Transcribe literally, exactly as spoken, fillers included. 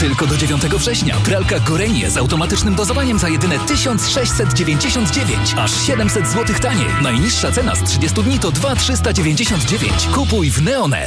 Tylko do dziewiątego września pralka Gorenie z automatycznym dozowaniem za jedyne tysiąc sześćset dziewięćdziesiąt dziewięć. Aż siedemset złotych taniej. Najniższa cena z trzydziestu dni to dwa tysiące trzysta dziewięćdziesiąt dziewięć. Kupuj w Neonet.